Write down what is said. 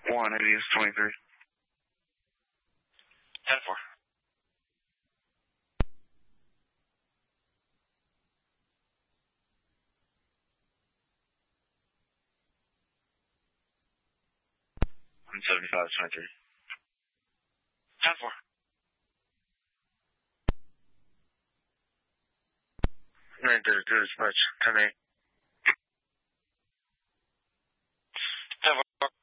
1, it is 23. 10-4. I'm 75-23. 10-4. 932 dispatch, 10-8. 10-4.